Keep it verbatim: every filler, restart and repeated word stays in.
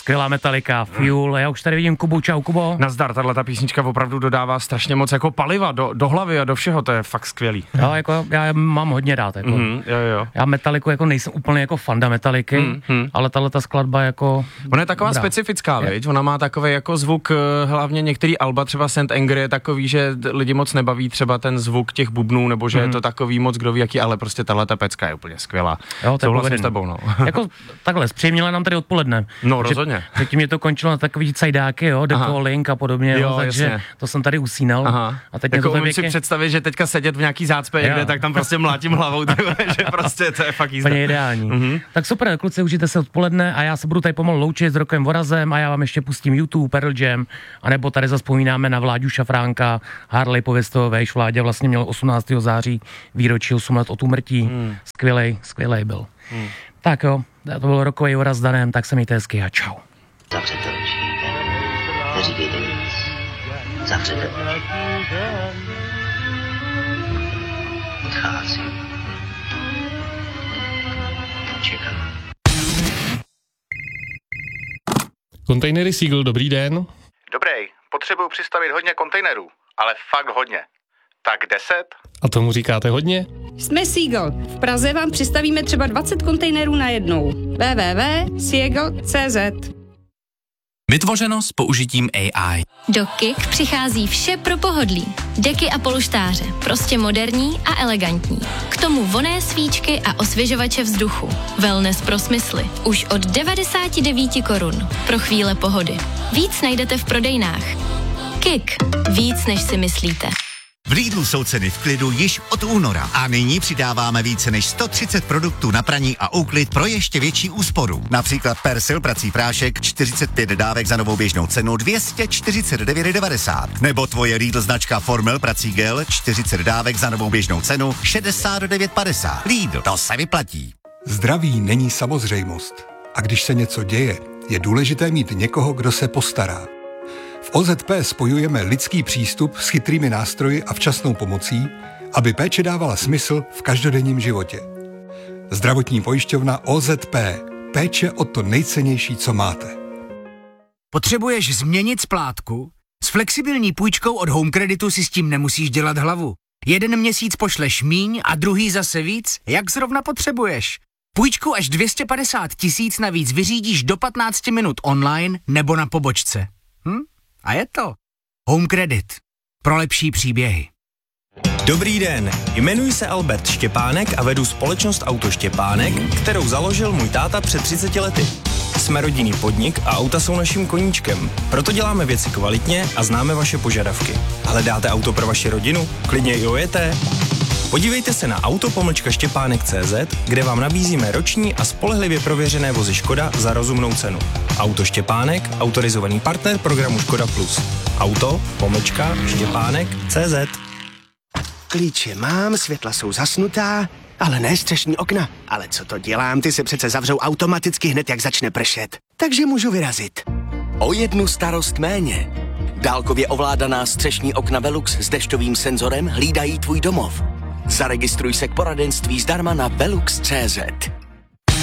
skvělá Metallica, Fuel, já už tady vidím Kubu, čau Kubo. Nazdar, tahle ta písnička opravdu dodává strašně moc jako paliva do, do hlavy a do všeho, to je fakt skvělý. Jo, jako já mám hodně rád, jako. Mm, jo, jo. Já Metalliku jako nejsem úplně jako fanda Metalliky, mm, mm. ale tahle ta skladba jako... Ona je taková dobrá. Specifická, viď? Ona má takový jako zvuk, hlavně některý alba, třeba Saint Anger je takový, že lidi moc nebaví třeba ten zvuk těch bubnů, nebo že mm. je to takový moc kdo ví jaký, ale prostě tahle ta pecka je úplně skvělá. Jo, to vlastně s tebou, no. Jako takhle, zpříjemnila nám tady odpoledne. No, rozhodně. Předtím mě to končilo na takový cajdáky, jo, The Calling a podobně, jo, takže jasně. To jsem tady usínal. Aha. A teď jako umím věky... si představit, že teďka sedět v nějaký zácpě někde, tak tam prostě mlátím hlavou, že prostě to je fakt jízda. Úplně ideální. Mm-hmm. Tak super, kluci, užijte se odpoledne a já se budu tady pomalu loučit s Rokem Vorazem a já vám ještě pustím YouTube, Pearl Jam, anebo tady zaspomínáme na Vláďu Šafránka, Harley Pověstové, vejš Vláďa vlastně měl osmnáctého září výročí osm let od úmrtí. Mm. Skvělej, skvělej byl. Mm. Tak jo, to byl Rokovej Voraz s Danem, tak se mějte hezky a čau. Zavřete oči. Neříkejte nic. Zavřete oči. Odchází. Čekám. Kontejnery Seagull, dobrý den. Dobrý, potřebuju přistavit hodně kontejnerů, ale fakt hodně. Tak deset? A tomu říkáte hodně? Jsme Seagull. V Praze vám přistavíme třeba dvacet kontejnerů na jednou. w w w tečka seagull tečka c z Vytvořeno s použitím A I. Do Kik přichází vše pro pohodlí. Deky a polštáře, prostě moderní a elegantní. K tomu vonné svíčky a osvěžovače vzduchu. Wellness pro smysly. Už od devadesát devět korun. Pro chvíle pohody. Víc najdete v prodejnách. Kik. Víc, než si myslíte. V Lidlu jsou ceny v klidu již od února a nyní přidáváme více než sto třicet produktů na praní a úklid pro ještě větší úsporu. Například Persil prací prášek čtyřicet pět dávek za novou běžnou cenu dvě stě čtyřicet devět devadesát. Nebo tvoje Lidl značka Formel prací gel čtyřicet dávek za novou běžnou cenu šedesát devět padesát. Lidl, to se vyplatí. Zdraví není samozřejmost. A když se něco děje, je důležité mít někoho, kdo se postará. V O Z P spojujeme lidský přístup s chytrými nástroji a včasnou pomocí, aby péče dávala smysl v každodenním životě. Zdravotní pojišťovna O Z P. Péče o to nejcennější, co máte. Potřebuješ změnit splátku? S flexibilní půjčkou od Home Creditu si s tím nemusíš dělat hlavu. Jeden měsíc pošleš míň a druhý zase víc, jak zrovna potřebuješ. Půjčku až dvě stě padesát tisíc navíc vyřídíš do patnáct minut online nebo na pobočce. Hm? A je to Home Credit. Pro lepší příběhy. Dobrý den, jmenuji se Albert Štěpánek a vedu společnost Auto Štěpánek, kterou založil můj táta před třiceti lety. Jsme rodinný podnik a auta jsou naším koníčkem. Proto děláme věci kvalitně a známe vaše požadavky. Hledáte auto pro vaši rodinu? Klidně i ojeté? Podívejte se na auto pomlčka štěpánek tečka cé zet, kde vám nabízíme roční a spolehlivě prověřené vozy Škoda za rozumnou cenu. Auto Štěpánek, autorizovaný partner programu Škoda Plus. Auto pomlčka štěpánek tečka cé zet. Klíče mám, světla jsou zasnutá, ale ne střešní okna. Ale co to dělám, ty se přece zavřou automaticky hned, jak začne pršet. Takže můžu vyrazit. O jednu starost méně. Dálkově ovládaná střešní okna Velux s dešťovým senzorem hlídají tvůj domov. Zaregistruj se k poradenství zdarma na velux tečka cé zet.